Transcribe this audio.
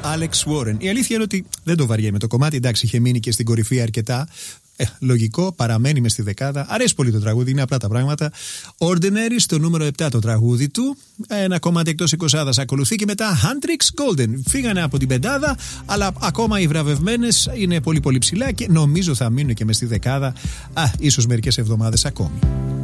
Alex Warren. Η αλήθεια είναι ότι δεν το βαριέμαι το κομμάτι. Εντάξει, είχε μείνει και στην κορυφή αρκετά. Λογικό, παραμένει μες στη δεκάδα. Αρέσει πολύ το τραγούδι, είναι απλά τα πράγματα. Ordinary στο νούμερο 7 το τραγούδι του. Ένα κομμάτι εκτός 20 ακολουθεί και μετά Hendrix Golden. Φύγανε από την πεντάδα, αλλά ακόμα οι βραβευμένες είναι πολύ πολύ ψηλά και νομίζω θα μείνουν και μες στη δεκάδα. Ίσως μερικές εβδομάδες ακόμη.